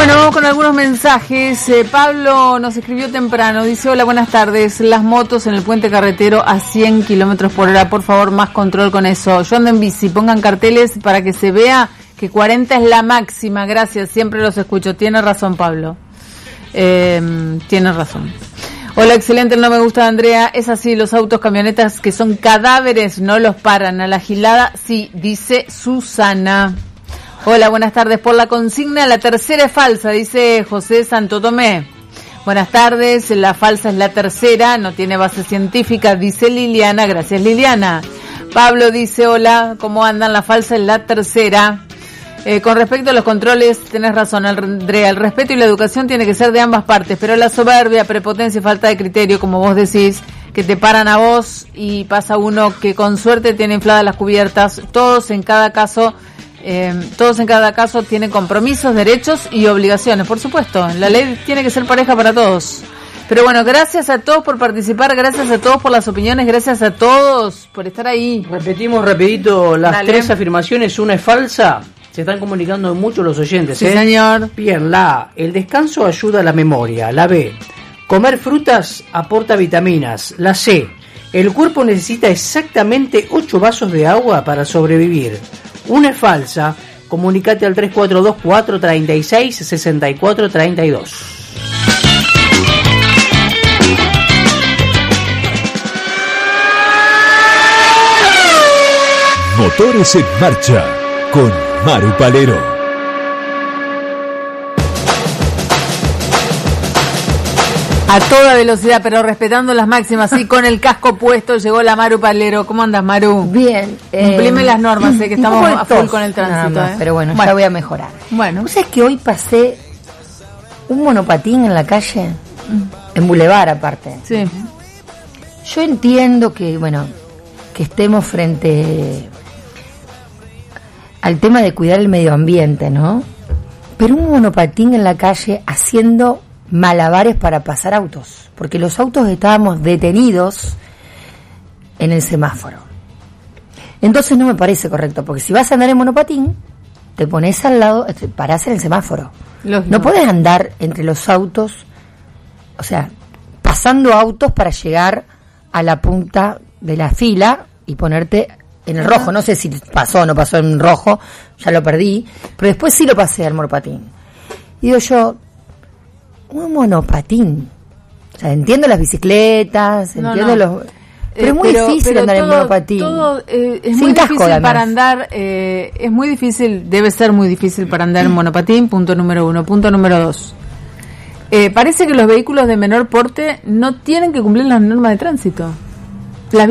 Bueno, vamos con algunos mensajes. Pablo nos escribió temprano, dice: hola, buenas tardes, las motos en el puente carretero a 100 kilómetros por hora, por favor, más control con eso. Yo ando en bici, pongan carteles para que se vea que 40 es la máxima, gracias, siempre los escucho. Tiene razón, Pablo, tiene razón. Hola, excelente, el no me gusta de Andrea, es así, los autos, camionetas que son cadáveres no los paran, a la gilada sí, dice Susana. Hola, buenas tardes. Por la consigna, la tercera es falsa, dice José Santo Tomé. Buenas tardes, la falsa es la tercera, no tiene base científica, dice Liliana. Gracias, Liliana. Pablo dice: hola, ¿cómo andan? La falsa es la tercera. Con respecto a los controles, tenés razón, Andrea, el respeto y la educación tiene que ser de ambas partes, pero la soberbia, prepotencia y falta de criterio, como vos decís, que te paran a vos y pasa uno que con suerte tiene infladas las cubiertas, todos en cada caso tienen compromisos, derechos y obligaciones, por supuesto. La ley tiene que ser pareja para todos. Pero bueno, gracias a todos por participar, gracias a todos por las opiniones, gracias a todos por estar ahí. Repetimos rapidito las tres afirmaciones. Una es falsa. Se están comunicando mucho los oyentes. Sí, señor. Bien, la A, el descanso ayuda a la memoria. La B, comer frutas aporta vitaminas. La C, el cuerpo necesita exactamente 8 vasos de agua para sobrevivir. Una es falsa. Comunicate al 3424-36-6432. Motores en marcha con Maru Palero. A toda velocidad, pero respetando las máximas, y con el casco puesto llegó la Maru Palero. ¿Cómo andas, Maru? Bien. Cumplime las normas, que estamos a full con el tránsito. Más, pero bueno, ya voy a mejorar. Bueno. ¿Vos sabés que hoy pasé un monopatín en la calle? En Boulevard, aparte. Sí. Yo entiendo que, bueno, que estemos frente al tema de cuidar el medio ambiente, ¿no? Pero un monopatín en la calle haciendo malabares para pasar autos, porque los autos estábamos detenidos en el semáforo. Entonces no me parece correcto, porque si vas a andar en monopatín, te pones al lado, parás en el semáforo. No podés andar entre los autos, o sea, pasando autos para llegar a la punta de la fila y ponerte en el rojo. No sé si pasó o no pasó en rojo, ya lo perdí, pero después sí lo pasé al monopatín. Y digo yo, un monopatín, o sea, entiendo las bicicletas, entiendo los... Pero es muy difícil andar en monopatín. Es muy difícil para andar, es muy difícil, debe ser muy difícil para andar en monopatín, punto número 1. Punto número 2. Parece que los vehículos de menor porte no tienen que cumplir las normas de tránsito.